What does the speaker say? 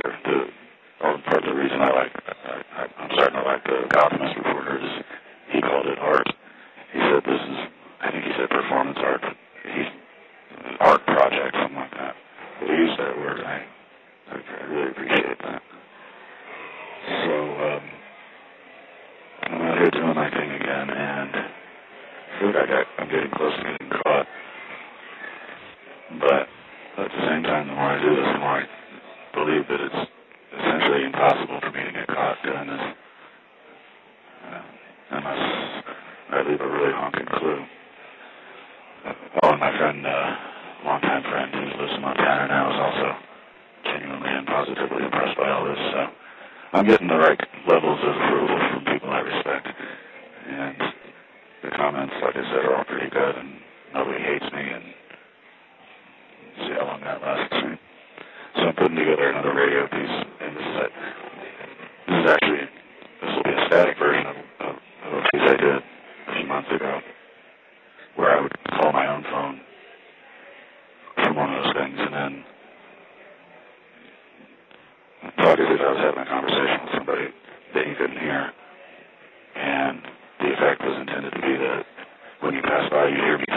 better. Part of the reason I'm starting to like the Alchemist reporter is he called it art. He said I think he said performance art. Art project, something like that. But he used that word, and I really appreciate that. So, I'm out here doing my thing again, and I feel like I'm getting close to getting caught. But at the same time, the more I do this, the more I believe that it's essentially impossible for me to get caught doing this. Unless I leave a really honking clue. And my friend, longtime friend who lives in Montana now, is also genuinely and positively impressed by all this. So I'm getting the right levels of approval from people I respect. And the comments, like I said, are all pretty good, and nobody hates me, and see how long that lasts. So I'm putting together another radio piece, and this will be a static version of a piece I did a few months ago, where I would call my own phone from one of those things, and then talk as if I was having a conversation with somebody that you couldn't hear. And the effect was intended to be that when you pass by, you hear me